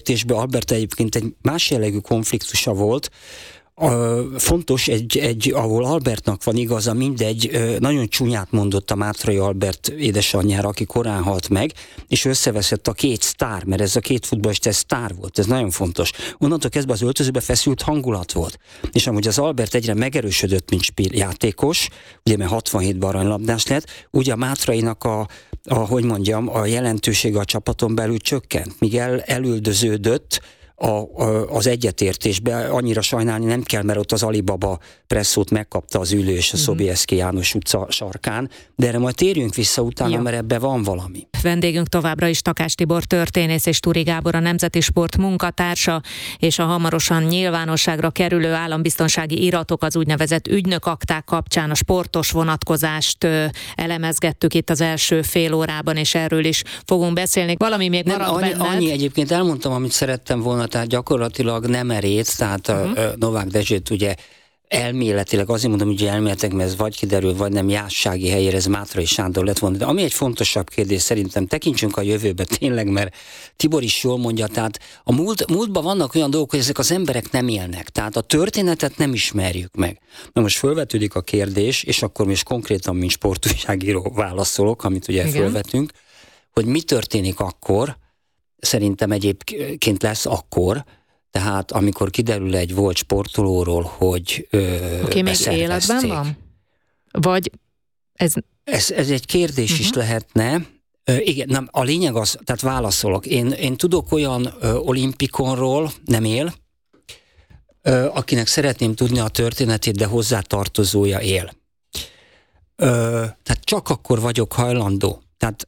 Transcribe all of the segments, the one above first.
És Albert egyébként egy más jellegű konfliktusa volt. Fontos, ahol Albertnak van igaza, mindegy, nagyon csúnyát mondott a Mátrai Albert édesanyjára, aki korán halt meg, és összeveszett a két sztár, mert ez a két futballista, ez sztár volt, ez nagyon fontos. Onnantól kezdve az öltözőbe feszült hangulat volt. És amúgy az Albert egyre megerősödött, mint játékos, ugye mert 67-ben aranylabdás lett, ugye a Mátrainak a jelentősége a csapaton belül csökkent, míg elüldöződött az egyetértésbe. Annyira sajnálni nem kell, mert ott az Alibaba presszót megkapta az ülő és a Sobieski János utca sarkán, de erre majd térjünk vissza utána, mert ebben van valami. Vendégünk továbbra is Takács Tibor történész és Turi Gábor a Nemzeti Sport munkatársa, és a hamarosan nyilvánosságra kerülő állambiztonsági iratok, az úgynevezett ügynökakták kapcsán a sportos vonatkozást elemezgettük itt az első fél órában, és erről is fogunk beszélni. Valami még maradt benned? Annyi egyébként elmondtam, amit szerettem volna, tehát gyakorlatilag nem erész, tehát Novák Dezsőt ugye elméletileg, azért mondom, hogy elméletek, mert ez vagy kiderül, vagy nem jássági helyére, ez Mátrai Sándor lett volna. De ami egy fontosabb kérdés, szerintem tekintsünk a jövőbe tényleg, mert Tibor is jól mondja, tehát a múltban vannak olyan dolgok, hogy ezek az emberek nem élnek, tehát a történetet nem ismerjük meg. Na most fölvetődik a kérdés, és akkor most konkrétan, mint sportújságíró válaszolok, amit ugye fölvetünk, hogy mi történik akkor, szerintem egyébként lesz akkor, tehát amikor kiderül egy volt sportolóról, hogy Aki még életben van? Vagy ez egy kérdés is lehetne. Igen, nem, a lényeg az, tehát válaszolok. Én tudok olyan olimpikonról, nem él, akinek szeretném tudni a történetét, de hozzátartozója él. Tehát csak akkor vagyok hajlandó,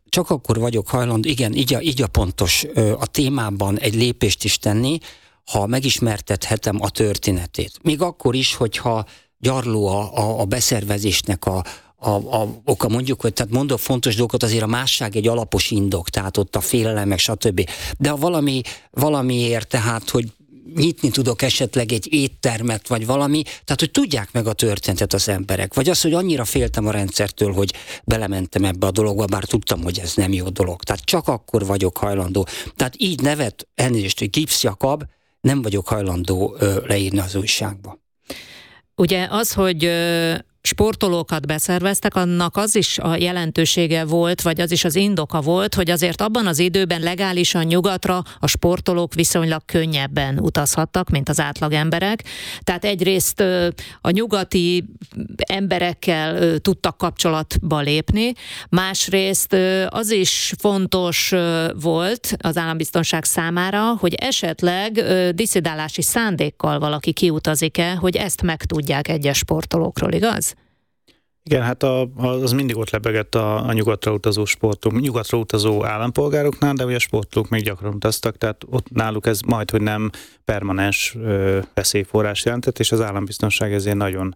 igen, így a pontos a témában egy lépést is tenni, ha megismertethetem a történetét. Még akkor is, hogyha gyarló a beszervezésnek a oka, mondjuk, hogy tehát mondok fontos dolgokat, azért a másság egy alapos indok, tehát ott a félelem, meg stb. De ha valamiért, tehát, hogy nyitni tudok esetleg egy éttermet, vagy valami, tehát, hogy tudják meg a történetet az emberek. Vagy az, hogy annyira féltem a rendszertől, hogy belementem ebbe a dologba, bár tudtam, hogy ez nem jó dolog. Tehát csak akkor vagyok hajlandó. Tehát így nevet, elnézést, hogy Gipsz Jakab, nem vagyok hajlandó leírni az újságba. Ugye az, hogy sportolókat beszerveztek, annak az is a jelentősége volt, vagy az is az indoka volt, hogy azért abban az időben legálisan nyugatra a sportolók viszonylag könnyebben utazhattak, mint az átlagemberek. Tehát egyrészt a nyugati emberekkel tudtak kapcsolatba lépni, másrészt az is fontos volt az állambiztonság számára, hogy esetleg disszidálási szándékkal valaki kiutazik-e, hogy ezt megtudják egyes sportolókról, igaz? Igen, hát az mindig ott lebegett a nyugatra utazó sportok, nyugatra utazó állampolgároknál, de ugye a sportolók még gyakran utaztak, tehát ott náluk ez majdhogy nem permanens veszélyforrás jelentett, és az állambiztonság ezért nagyon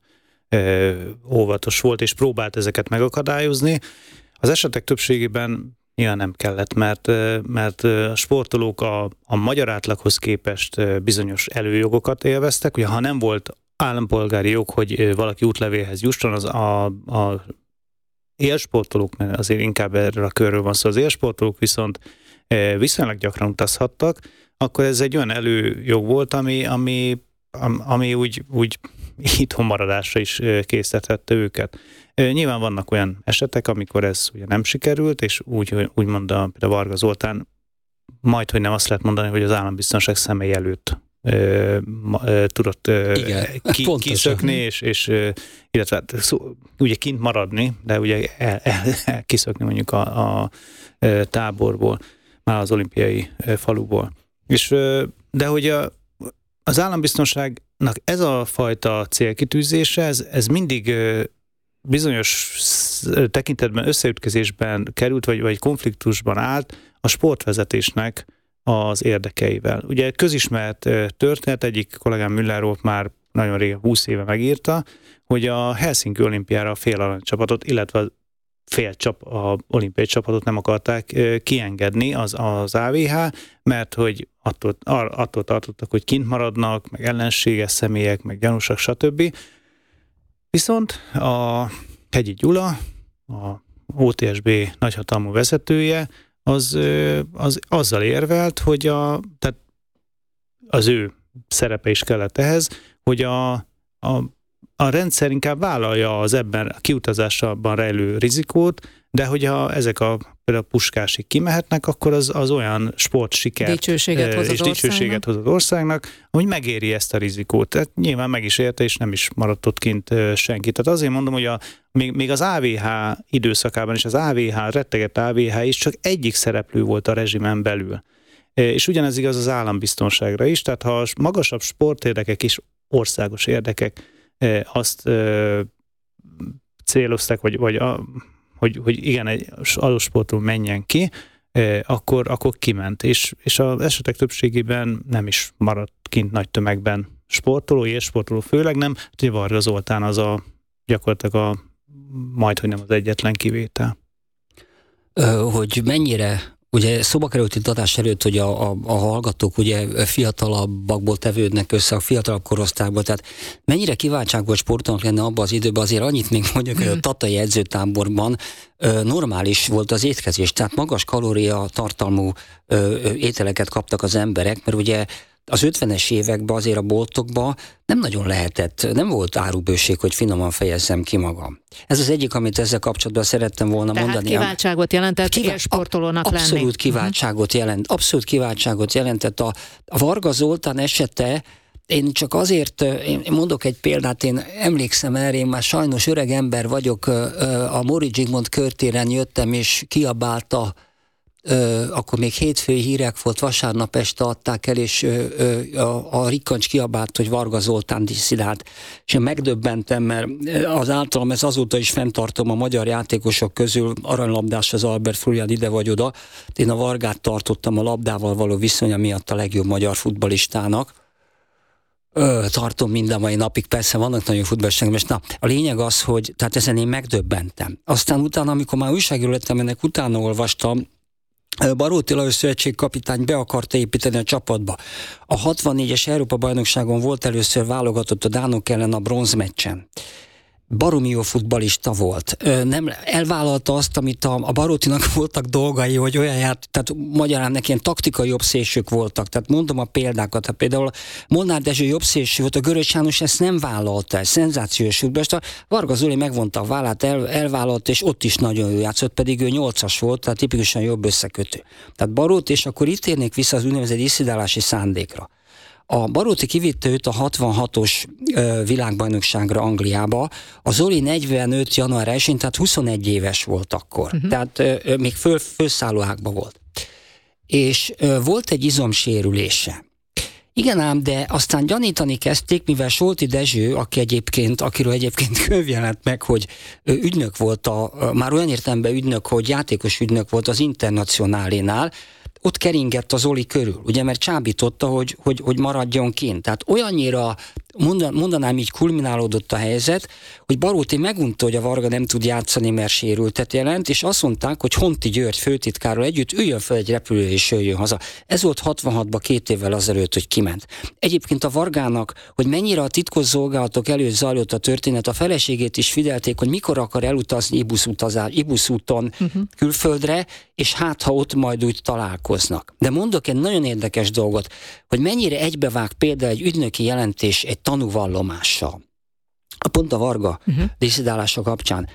óvatos volt, és próbált ezeket megakadályozni. Az esetek többségében nyilván nem kellett, mert a sportolók a magyar átlaghoz képest bizonyos előjogokat élveztek, ugye ha nem volt állampolgári jog, hogy valaki útlevélhez jusson, az a élsportolók, mert azért inkább erről a körről van szó, az élsportolók viszont viszonylag gyakran utazhattak, akkor ez egy olyan előjog volt, ami úgy itthon maradásra is késztethette őket. Nyilván vannak olyan esetek, amikor ez ugye nem sikerült, és úgy mondta például Varga Zoltán, majdhogy nem azt lehet mondani, hogy az állambiztonság szemei előtt tudott kiszökni, és illetve ugye kint maradni, de ugye kiszökni mondjuk a táborból, már az olimpiai faluból. De hogy az állambiztonságnak ez a fajta célkitűzése, ez mindig bizonyos tekintetben összeütközésben került, vagy konfliktusban állt a sportvezetésnek az érdekeivel. Ugye közismert történet, egyik kollégám Müller volt már nagyon régen, 20 éve megírta, hogy a Helsinki olimpiára a fél aranycsapatot, illetve a olimpiai csapatot nem akarták kiengedni az AVH, mert hogy attól tartottak, hogy kint maradnak, meg ellenséges személyek, meg gyanúsak, stb. Viszont a Hegyi Gyula, a OTSB nagyhatalmú vezetője, az azzal érvelt, hogy tehát az ő szerepe is kellett ehhez, hogy a rendszer inkább vállalja az ebben a kiutazásban rejlő rizikót, de hogyha ezek például Puskásig kimehetnek, akkor az olyan sportsikert dicsőséget hoz az országnak, hogy megéri ezt a rizikót. Tehát nyilván meg is érte, és nem is maradt ott kint senki. Tehát azért mondom, hogy még az AVH időszakában is, az AVH, rettegett AVH is csak egyik szereplő volt a rezsimen belül. És ugyanez igaz az állambiztonságra is, tehát ha a magasabb sportérdekek és országos érdekek azt célozták, hogy igen, egy adott sportról menjen ki, akkor kiment. És az esetek többségében nem is maradt kint nagy tömegben sportoló, élsportoló főleg nem. Ugye Varga Zoltán az gyakorlatilag majdhogy nem az egyetlen kivétel. Hogy mennyire, ugye szóba került itt adás előtt, hogy a hallgatók ugye fiatalabbakból tevődnek össze, a fiatalabb korosztályból, tehát mennyire kiváltság volt sportolónak lenne abban az időben, azért annyit még mondjuk, hogy a tatai edzőtáborban normális volt az étkezés, tehát magas kalória tartalmú ételeket kaptak az emberek, mert ugye az 50-es években azért a boltokban nem nagyon lehetett, nem volt árubőség, hogy finoman fejezzem ki magam. Ez az egyik, amit ezzel kapcsolatban szerettem volna mondani. Tehát kiváltságot jelentett élsportolónak lenni. Abszolút kiváltságot jelentett. A Varga Zoltán esete, én csak azért, én mondok egy példát, én emlékszem erre, én már sajnos öreg ember vagyok, a Móricz Zsigmond körtéren jöttem, és kiabálta, akkor még hétfői hírek volt, vasárnap este adták el, és a Rikkancs kiabált, hogy Varga Zoltán disszidált. És én megdöbbentem, mert az általam, ez azóta is fenntartom a magyar játékosok közül, aranylabdás az Albert Florian ide vagy oda. Én a Vargát tartottam a labdával való viszonya miatt a legjobb magyar futballistának. Tartom minden mai napig, persze vannak nagyon futballisták, és a lényeg az, hogy tehát ezen én megdöbbentem. Aztán utána, amikor már újságíró lettem, ennek utána olvastam, Baróti Lajos szövetségkapitány be akarta építeni a csapatba. A 64-es Európa-bajnokságon volt először válogatott a dánok ellen a bronzmeccsen. Baromi jó futballista volt. Nem elvállalta azt, amit a Barótinak voltak dolgai, hogy olyan tehát magyarán neki ilyen taktikai jobbszélsők voltak. Tehát mondom a példákat. Hát például Molnár Dezső jobbszélső volt, a Görös János ezt nem vállalta, ez szenzációs futballista. Varga Zoli megvonta a vállát, elvállalta, és ott is nagyon jó játszott, pedig ő 8-as volt, tehát tipikusan jobb összekötő. Tehát Baróti, és akkor itt térnék vissza az úgynevezett disszidálási szándékra. A Baróti kivitte őt a 66-os világbajnokságra Angliába. A Zoli 45. január 1-én, tehát 21 éves volt akkor. Tehát még fölszálló ágban volt. És volt egy izomsérülése. Igen ám, de aztán gyanítani kezdték, mivel Solti Dezső, akiről egyébként könyv jelent meg, hogy ügynök volt, már olyan értelemben ügynök, hogy játékos ügynök volt az Internacionálénál, ott keringett az Zoli körül, ugye, mert csábította, hogy maradjon kint. Tehát olyannyira, mondanám így, kulminálódott a helyzet, hogy Baróti megunta, hogy a Varga nem tud játszani, mert sérültet jelent, és azt mondták, hogy Honti György főtitkárral együtt üljön fel egy repülőre és jöjjön haza. Ez volt 66-ban, 2 évvel azelőtt, hogy kiment. Egyébként a Vargának, hogy mennyire a titkos szolgálatok előtt zajlott a történet, a feleségét is figyelték, hogy mikor akar elutazni Ibuszúton külföldre, és hát ha ott majd úgy találkoznak. De mondok egy nagyon érdekes dolgot, hogy mennyire egybevág például egy ügynöki jelentés egy tanúvallomással. Pont a Varga disszidálása kapcsán.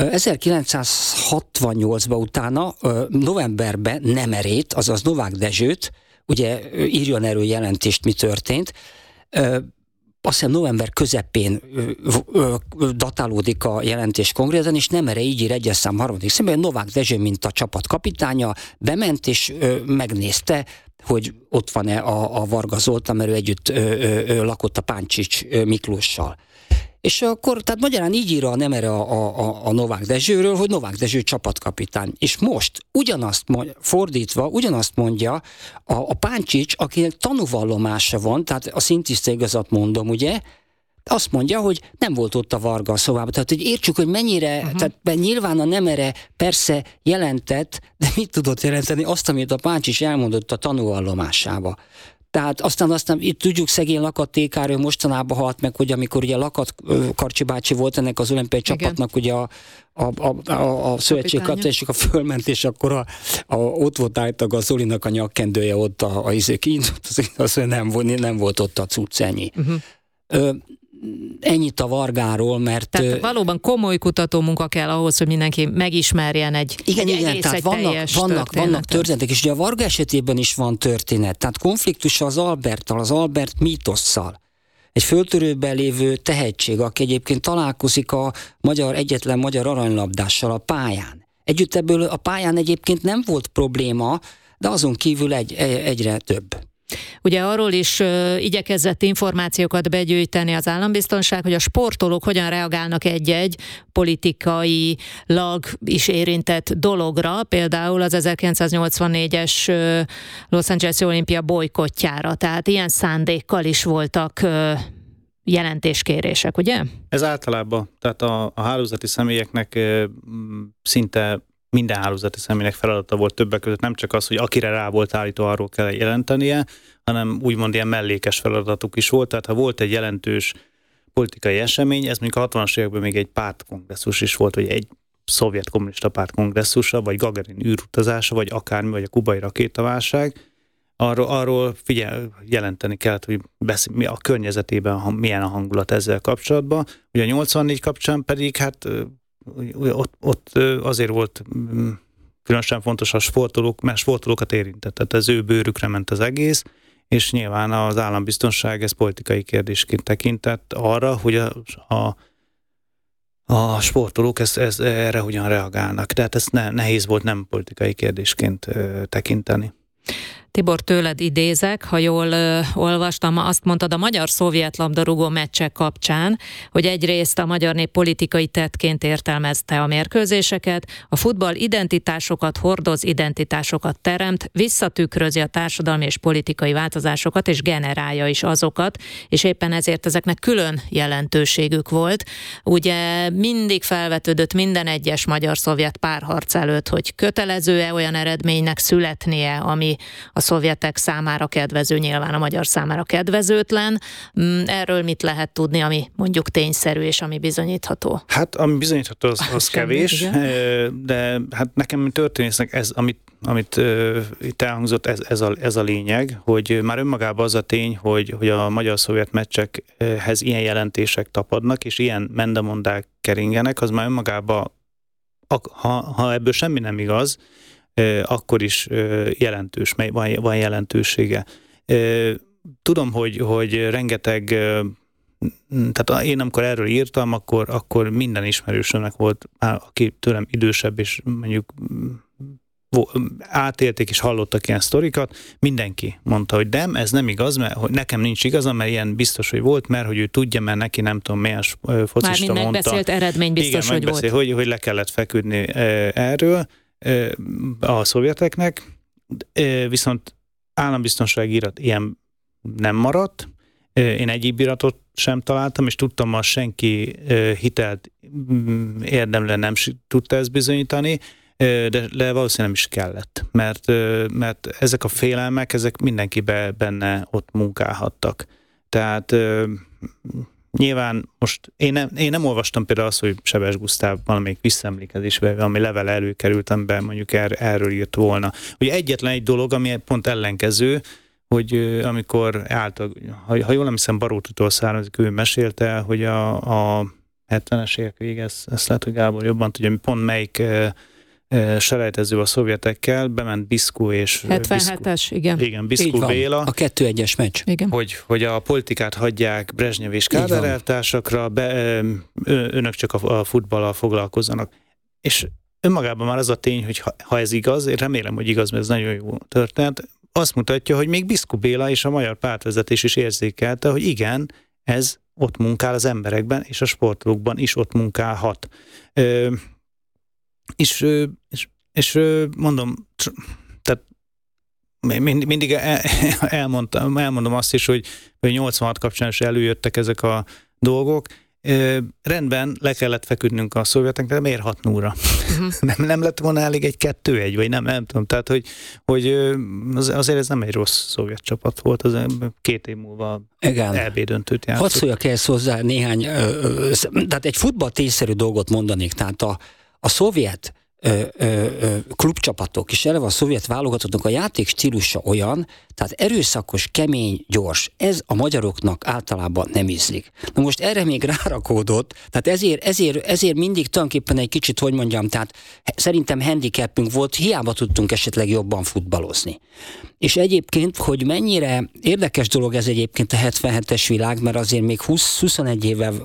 1968-ban utána, novemberben Nemerét, azaz Novák Dezsőt, ugye írjon erről jelentést, mi történt, azt hiszem november közepén datálódik a jelentés konkrétan, és Nemere így ír 1. szám 3. szemben, Novák Dezső, mint a csapat kapitánya, bement és megnézte, hogy ott van-e a Varga Zoltán, mert ő együtt lakott a Páncsics Miklóssal. És akkor, tehát magyarán így ír a Nemere a Novák Dezsőről, hogy Novák Dezső csapatkapitány. És most ugyanazt mondja a Páncsics, akinek tanúvallomása van, tehát a szintiszta igazat mondom, ugye, azt mondja, hogy nem volt ott a Varga a szobában. Tehát, hogy értsük, hogy mennyire, tehát nyilván a Nemere persze jelentett, de mit tudott jelenteni? Azt, amit a Páncsics elmondott a tanúvallomásába. Tehát aztán itt tudjuk, szegény Lakat Tékáról mostanában halt meg, hogy amikor ugye Lakat Karcsi bácsi volt ennek az olimpiai csapatnak, ugye a szövetségkapitányok fölment, és akkor ott volt állítólag a Zolinak a nyakkendője ott az nem volt ott a cucc, ennyi. Ennyit a Vargáról, mert... Tehát valóban komoly kutatómunka kell ahhoz, hogy mindenki megismerjen egy tehát vannak történetek, és ugye a Varga esetében is van történet. Tehát konfliktus az Alberttal, az Albert mítosszal. Egy föltörőben lévő tehetség, aki egyébként találkozik a egyetlen magyar aranylabdással a pályán. Együtt ebből a pályán egyébként nem volt probléma, de azon kívül egyre több. Ugye arról is igyekezett információkat begyűjteni az állambiztonság, hogy a sportolók hogyan reagálnak egy-egy politikailag is érintett dologra, például az 1984-es Los Angeles-i olimpia bojkottjára. Tehát ilyen szándékkal is voltak jelentéskérések, ugye? Ez általában, tehát a hálózati személyeknek szinte minden hálózati személynek feladata volt többek között, nem csak az, hogy akire rá volt állítva, arról kell jelentenie, hanem úgymond ilyen mellékes feladatuk is volt. Tehát ha volt egy jelentős politikai esemény, ez mondjuk a 60-as években még egy pártkongresszus is volt, vagy egy szovjet kommunista pártkongresszusa, vagy Gagarin űrutazása, vagy akármi, vagy a kubai rakétaválság, arról jelenteni kellett, hogy a környezetében milyen a hangulat ezzel kapcsolatban. Ugye a 84 kapcsán pedig ott azért volt különösen fontos a sportolók, mert sportolókat érintett, tehát az ő bőrükre ment az egész, és nyilván az állambiztonság ez politikai kérdésként tekintett arra, hogy a sportolók erre hogyan reagálnak. Tehát ezt nehéz volt nem politikai kérdésként tekinteni. Tibor, tőled idézek, ha jól olvastam, azt mondtad a magyar-szovjet labdarúgó meccsek kapcsán, hogy egyrészt a magyar nép politikai tettként értelmezte a mérkőzéseket, a futball identitásokat hordoz, identitásokat teremt, visszatükrözi a társadalmi és politikai változásokat, és generálja is azokat, és éppen ezért ezeknek külön jelentőségük volt. Ugye mindig felvetődött minden egyes magyar-szovjet párharc előtt, hogy kötelező-e olyan eredménynek születnie, ami a szovjetek számára kedvező, nyilván a magyar számára kedvezőtlen. Erről mit lehet tudni, ami mondjuk tényszerű és ami bizonyítható? Hát ami bizonyítható, az kevés, de hát nekem, mint történésznek, amit itt elhangzott, ez a lényeg, hogy már önmagában az a tény, hogy a magyar-szovjet meccsekhez ilyen jelentések tapadnak, és ilyen mendemondák keringenek, az már önmagában, ha ebből semmi nem igaz, akkor is jelentős, van jelentősége. Tudom, hogy rengeteg, tehát én amikor erről írtam, akkor minden ismerősömnek volt, aki tőlem idősebb, és mondjuk átélték és hallottak ilyen sztorikat, mindenki mondta, hogy nem, ez nem igaz, mert hogy nekem nincs igazam, mert ilyen biztos, hogy volt, mert hogy ő tudja, mert neki nem tudom milyen focista mondta. Mármint megbeszélt eredmény biztos, igen, hogy volt. Hogy le kellett feküdni erről a szovjeteknek, viszont állambiztonsági irat ilyen nem maradt. Én egyéb iratot sem találtam, és tudtam, hogy senki hitelt érdemlen nem tudta ezt bizonyítani, de valószínűleg nem is kellett, mert ezek a félelmek, ezek mindenki benne ott munkálhattak. Tehát nyilván most én nem olvastam például azt, hogy Sebes Gusztáv valamelyik visszaemlékezésben, valami levele előkerült, amiben mondjuk erről írt volna. Ugye egyetlen egy dolog, ami pont ellenkező, hogy amikor ha jól nem hiszem, Barótitól származik, ő mesélte, hogy a 70-es évek vége, ezt lehet, hogy Gábor jobban tudja, pont melyik selejtező a szovjetekkel, bement Biszkó és... 77-es, igen. Igen, Biszkó Béla. A 2-1-es meccs. Igen. Hogy a politikát hagyják Brezsnyev és Kádár elvtársakra, önök csak a futballal foglalkozzanak. És önmagában már az a tény, hogy ha ez igaz, én remélem, hogy igaz, mert ez nagyon jó történet, azt mutatja, hogy még Biszkó Béla és a magyar pártvezetés is érzékelte, hogy igen, ez ott munkál az emberekben, és a sportolókban is ott munkálhat. És mondom, tehát mindig elmondom azt is, hogy 86 kapcsán is előjöttek ezek a dolgok. Rendben, le kellett feküdnünk a szovjeteknek, de miért 6-0-ra? nem lett volna elég egy 2-1, vagy nem tudom. Tehát, hogy azért ez nem egy rossz szovjet csapat volt, az 2 év múlva EB döntőt játszott. Hadd szóljak ehhez hozzá néhány, tehát egy futballtényszerű dolgot mondanék, tehát a szovjet klubcsapatok, és eleve a szovjet válogatottnak a játék stílusa olyan, tehát erőszakos, kemény, gyors. Ez a magyaroknak általában nem ízlik. Na most erre még rárakódott, tehát ezért mindig tulajdonképpen egy kicsit, hogy mondjam, tehát szerintem handicapünk volt, hiába tudtunk esetleg jobban futballozni. És egyébként, hogy mennyire érdekes dolog ez egyébként a 77-es világ, mert azért még 21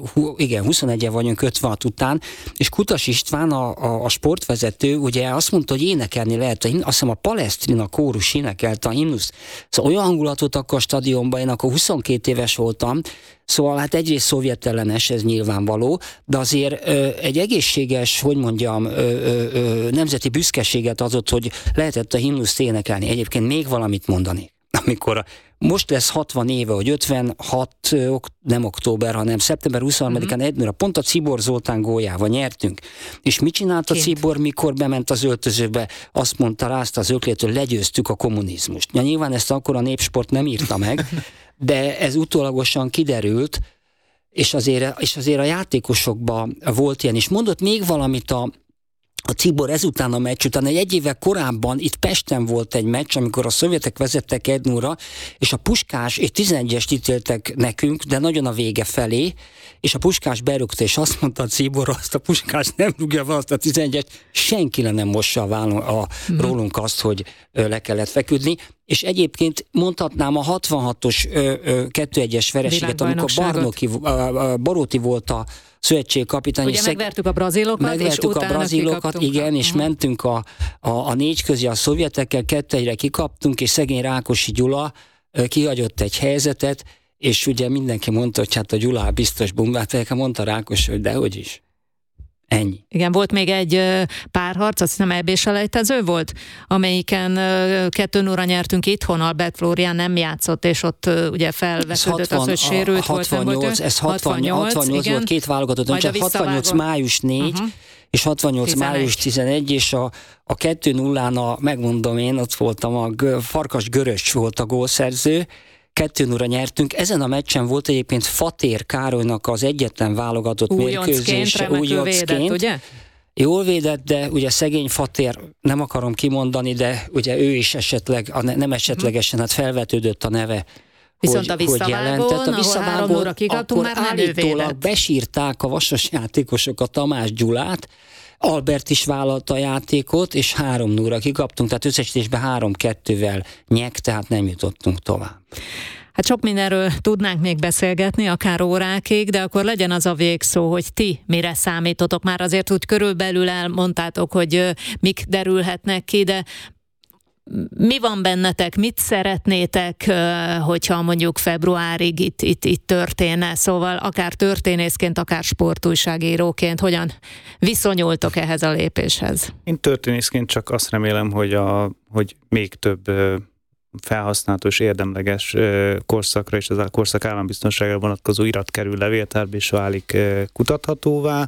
éve vagyunk 56 után, és Kutas István, a sportvezető, ugye azt mondta, hogy énekelni lehet, azt hiszem a Palestrina kórus énekelte a himnuszt. Szóval olyan hangulatot akkor a stadionban, én akkor 22 éves voltam, szóval hát egyrészt szovjet ellenes, ez nyilvánvaló, de azért egy egészséges, hogy mondjam, nemzeti büszkeséget adott, hogy lehetett a himnuszt énekelni. Egyébként még valamit mondani. Amikor most lesz 60 éve, hogy 56, nem október, hanem szeptember 23-án 1-0, pont a Czibor Zoltán góljával nyertünk. És mit csinált a Czibor, mikor bement az öltözőbe? Azt mondta, rázta az öklét, hogy legyőztük a kommunizmust. Ja, nyilván ezt akkor a Népsport nem írta meg, de ez utólagosan kiderült, és azért a játékosokban volt ilyen. És mondott még valamit a Czibor ezután a meccs után, egy évvel korábban itt Pesten volt egy meccs, amikor a szovjetek vezettek 1-0-ra, és a Puskás, és 11-est ítéltek nekünk, de nagyon a vége felé, és a Puskás berúgta, és azt mondta a Czibor, azt a Puskás nem rúgja be azt a 11-est, senki le nem mossa rólunk azt, hogy le kellett feküdni. És egyébként mondhatnám a 66-os 2-1-es vereséget, amikor Baróti volt a szövetségkapitány. Ugye megvertük a brazilokat, és utána igen, és mentünk a 4 közé a szovjetekkel, 2-1-re kikaptunk, és szegény Rákosi Gyula kihagyott egy helyzetet, és ugye mindenki mondta, hogy hát a Gyula biztos bombát, mondta Rákos, hogy dehogy is. Ennyi. Igen, volt még egy párharc, azt hiszem EB-selejtező volt, amelyiken 2-0-ra nyertünk itthon, Albert Flórián nem játszott, és ott ugye felvetődött az, hogy sérült volt. Ez 68 volt, 2 válogatott, csak 68 május 4, és 68 11. május 11, és a 2-0-án, megmondom én, ott voltam, a Farkas Görös volt a gólszerző, 2-0-ra nyertünk. Ezen a meccsen volt egyébként Fatér Károlynak az egyetlen válogatott mérkőzése. Újoncként, ugye? Jól védett, de ugye szegény Fatér, nem akarom kimondani, de ugye ő is esetleg, nem esetlegesen, hát felvetődött a neve. Viszont a visszavágón, ahol 3-0-ra kikaptunk, már nem ő védett. Besírták a Vasas játékosok a Tamás Gyulát, Albert is vállalta a játékot, és 3-0-ra kikaptunk, tehát összesítésben 3-2-vel nyek, tehát nem jutottunk tovább. Hát sok mindenről tudnánk még beszélgetni, akár órákig, de akkor legyen az a végszó, hogy ti mire számítotok. Már azért úgy körülbelül elmondtátok, hogy mik derülhetnek ki, de mi van bennetek, mit szeretnétek, hogyha mondjuk februárig itt történne? Szóval akár történészként, akár sportújságíróként, hogyan viszonyultok ehhez a lépéshez? Én történészként csak azt remélem, hogy még több felhasználható és érdemleges korszakra és az a korszak állambiztonságra vonatkozó irat kerül levéltárba és válik kutathatóvá,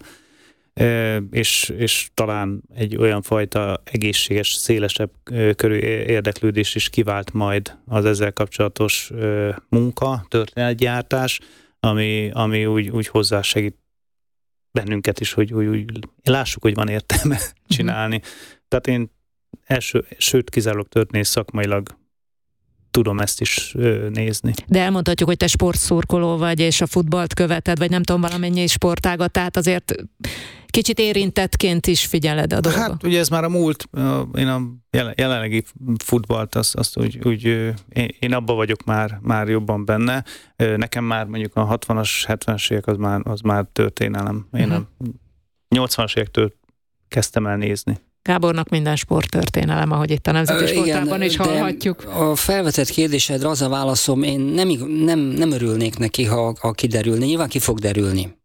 és talán egy olyan fajta egészséges, szélesebb körű érdeklődés is kivált majd az ezzel kapcsolatos munka, történetgyártás, ami úgy hozzásegít bennünket is, hogy lássuk, hogy van értelme csinálni. Tehát én sőt kizárólag történész szakmailag tudom ezt is nézni. De elmondhatjuk, hogy te sportszurkoló vagy, és a futballt követed, vagy nem tudom, valamennyi sportágat, tehát azért kicsit érintettként is figyeled a dolgot. Hát ugye ez már a múlt, én a jelenlegi futballt, én abba vagyok már jobban benne. Nekem már mondjuk a 60-as, 70-es évek az már történelem. Én a 80-as évektől kezdtem el nézni. Gábornak minden sporttörténelem, ahogy itt a Nemzeti Sportában is hallhatjuk. A felvetett kérdésedre az a válaszom, én nem örülnék neki, ha kiderülni. Nyilván ki fog derülni.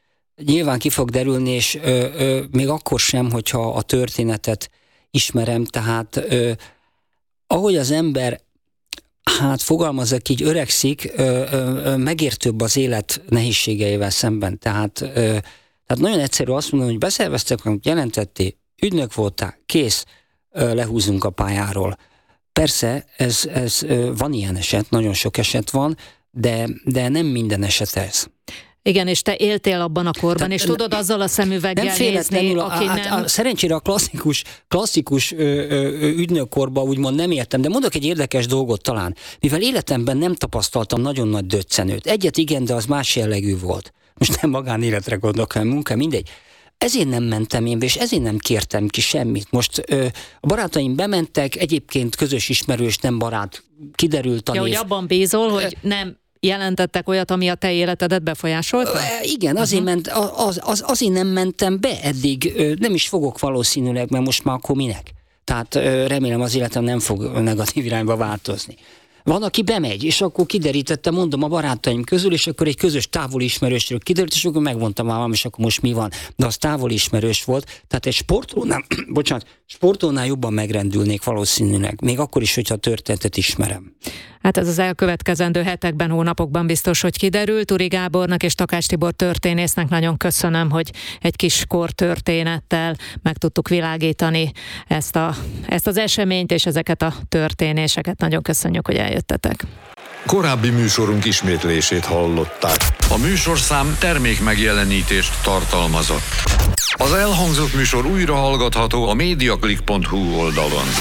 És még akkor sem, hogyha a történetet ismerem, tehát ahogy az ember Hát fogalmazok így, öregszik, megértőbb az élet nehézségeivel szemben. Tehát nagyon egyszerű azt mondani, hogy beszerveztek, jelentették, ügynök voltál, kész, lehúzunk a pályáról. Persze, ez van ilyen eset, nagyon sok eset van, de nem minden eset ez. Igen, és te éltél abban a korban, és tudod azzal a szemüveggel nézni, aki nem... Szerencsére a klasszikus ügynökkorban úgymond nem értem, de mondok egy érdekes dolgot talán. Mivel életemben nem tapasztaltam nagyon nagy döccenőt. Egyet igen, de az más jellegű volt. Most nem magánéletre gondolok, hanem munka, mindegy. Ezért nem mentem én be, és ezért nem kértem ki semmit. Most a barátaim bementek, egyébként közös ismerős, nem barát, kiderült a név. Hogy abban bízol, hogy nem jelentettek olyat, ami a te életedet befolyásolta? Igen, azért nem mentem be eddig, nem is fogok valószínűleg, mert most már akkor minek? Tehát remélem az életem nem fog negatív irányba változni. Van, aki bemegy, és akkor kiderítette, mondom, a barátaim közül, és akkor egy közös távoli ismerősről kiderült, és akkor megmondtam, és akkor most mi van. De az távoli ismerős volt, tehát egy sportolónál jobban megrendülnék valószínűleg, még akkor is, hogyha a történetet ismerem. Hát ez az elkövetkezendő hetekben, hónapokban biztos, hogy kiderül. Turi Gábornak és Takács Tibor történésznek nagyon köszönöm, hogy egy kis kortörténettel meg tudtuk világítani ezt az eseményt és ezeket a történéseket. Nagyon köszönjük, hogy eljöttetek. Korábbi műsorunk ismétlését hallották. A műsorszám termékmegjelenítést tartalmazott. Az elhangzott műsor újra hallgatható a mediaclick.hu oldalon.